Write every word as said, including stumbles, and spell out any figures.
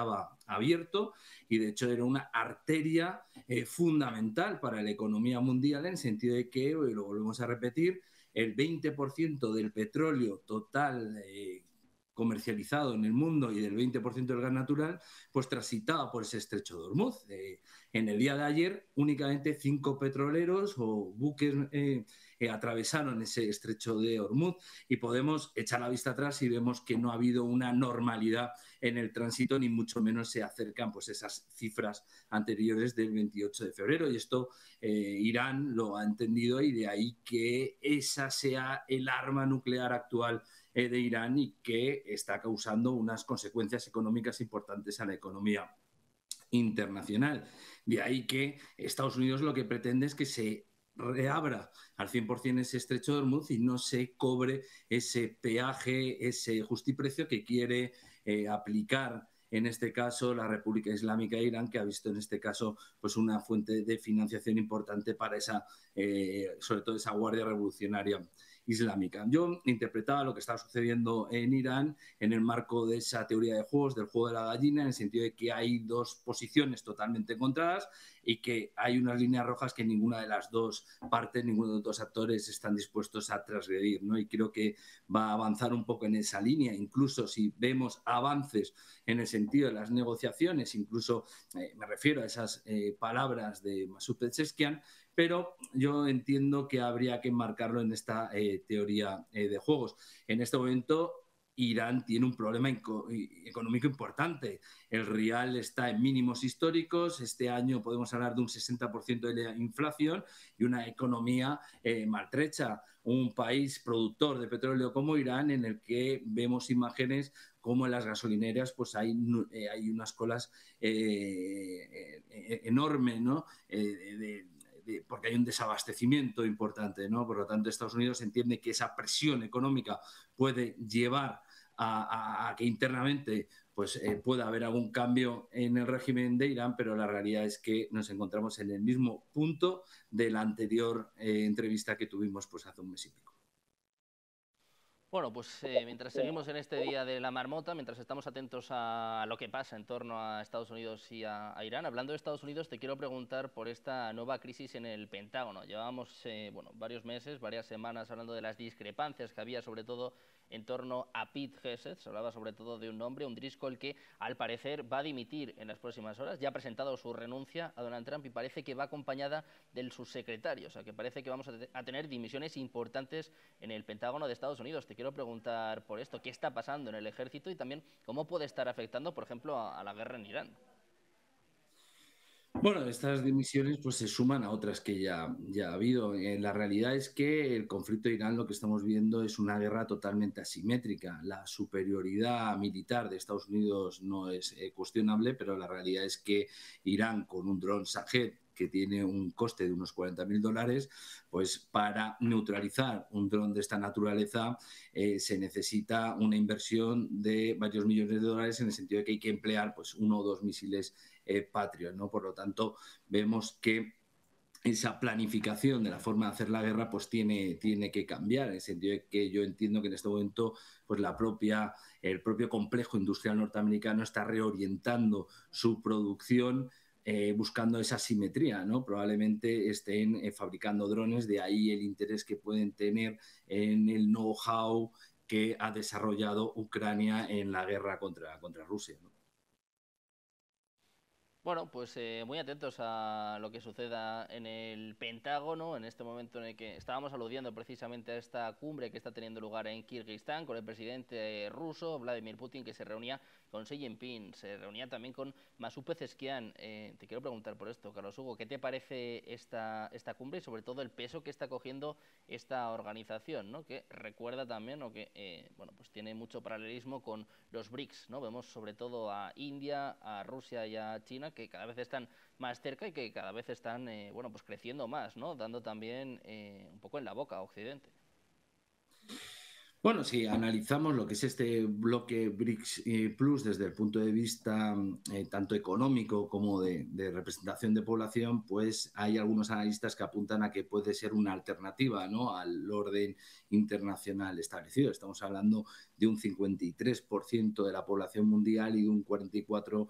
estaba abierto y de hecho era una arteria eh, fundamental para la economía mundial, en el sentido de que, y lo volvemos a repetir, el veinte por ciento del petróleo total eh, comercializado en el mundo y del veinte por ciento del gas natural, pues transitaba por ese estrecho de Hormuz. Eh, en el día de ayer, únicamente cinco petroleros o buques eh, eh, atravesaron ese estrecho de Hormuz y podemos echar la vista atrás y vemos que no ha habido una normalidad en el tránsito, ni mucho menos se acercan pues esas cifras anteriores del veintiocho de febrero. Y esto eh, Irán lo ha entendido y de ahí que esa sea el arma nuclear actual eh, de Irán y que está causando unas consecuencias económicas importantes a la economía internacional. De ahí que Estados Unidos lo que pretende es que se reabra al cien por ciento ese estrecho de Hormuz y no se cobre ese peaje, ese justiprecio que quiere eh, aplicar en este caso la República Islámica de Irán, que ha visto en este caso pues una fuente de financiación importante para esa, eh, sobre todo esa Guardia Revolucionaria Islámica. Yo interpretaba lo que estaba sucediendo en Irán en el marco de esa teoría de juegos, del juego de la gallina, en el sentido de que hay dos posiciones totalmente encontradas y que hay unas líneas rojas que ninguna de las dos partes, ninguno de los dos actores están dispuestos a transgredir, ¿no? Y creo que va a avanzar un poco en esa línea, incluso si vemos avances en el sentido de las negociaciones, incluso eh, me refiero a esas eh, palabras de Masoud Pezeshkian, pero yo entiendo que habría que enmarcarlo en esta eh, teoría eh, de juegos. En este momento Irán tiene un problema económico importante. El rial está en mínimos históricos. Este año podemos hablar de un sesenta por ciento de la inflación y una economía eh, maltrecha. Un país productor de petróleo como Irán, en el que vemos imágenes como en las gasolineras pues hay, eh, hay unas colas eh, eh, enormes, ¿no? Eh, de, de, porque hay un desabastecimiento importante, ¿no? Por lo tanto, Estados Unidos entiende que esa presión económica puede llevar a, a, a que internamente pues, eh, pueda haber algún cambio en el régimen de Irán, pero la realidad es que nos encontramos en el mismo punto de la anterior eh, entrevista que tuvimos pues, hace un mes y pico. Bueno, pues eh, mientras seguimos en este día de la marmota, mientras estamos atentos a lo que pasa en torno a Estados Unidos y a, a Irán, hablando de Estados Unidos, te quiero preguntar por esta nueva crisis en el Pentágono. Llevábamos eh, bueno, varios meses, varias semanas hablando de las discrepancias que había, sobre todo en torno a Pete Hegseth. Se hablaba sobre todo de un nombre, un Driscoll, que al parecer va a dimitir en las próximas horas. Ya ha presentado su renuncia a Donald Trump y parece que va acompañada del subsecretario. O sea, que parece que vamos a, a tener dimisiones importantes en el Pentágono de Estados Unidos. Te quiero preguntar por esto, ¿qué está pasando en el ejército y también cómo puede estar afectando, por ejemplo, a, a la guerra en Irán? Bueno, estas dimisiones pues se suman a otras que ya, ya ha habido. Eh, la realidad es que el conflicto de Irán lo que estamos viendo es una guerra totalmente asimétrica. La superioridad militar de Estados Unidos no es eh, cuestionable, pero la realidad es que Irán, con un dron Shahed que tiene un coste de unos cuarenta mil dólares, pues para neutralizar un dron de esta naturaleza eh, se necesita una inversión de varios millones de dólares, en el sentido de que hay que emplear pues uno o dos misiles eh, Patriot, ¿no? Por lo tanto, vemos que esa planificación de la forma de hacer la guerra pues tiene, tiene que cambiar, en el sentido de que yo entiendo que en este momento pues la propia, el propio complejo industrial norteamericano está reorientando su producción eh, buscando esa simetría, ¿no? Probablemente estén eh, fabricando drones, de ahí el interés que pueden tener en el know-how que ha desarrollado Ucrania en la guerra contra, contra Rusia, ¿no? Bueno, pues eh, muy atentos a lo que suceda en el Pentágono, en este momento en el que estábamos aludiendo precisamente a esta cumbre que está teniendo lugar en Kirguistán con el presidente ruso, Vladimir Putin, que se reunía con Xi Jinping, se reunía también con Masoud Pezeshkian. Eh, te quiero preguntar por esto, Carlos Hugo, ¿qué te parece esta, esta cumbre y sobre todo el peso que está cogiendo esta organización, ¿no? Que recuerda también, o que eh, bueno, pues tiene mucho paralelismo con los BRICS, ¿no? Vemos sobre todo a India, a Rusia y a China, que cada vez están más cerca y que cada vez están eh, bueno, pues creciendo más, ¿no? Dando también eh, un poco en la boca a Occidente. Bueno, si analizamos lo que es este bloque BRICS eh, Plus desde el punto de vista eh, tanto económico como de, de representación de población, pues hay algunos analistas que apuntan a que puede ser una alternativa, ¿no?, al orden internacional establecido. Estamos hablando de un cincuenta y tres por ciento de la población mundial y de un cuarenta y cuatro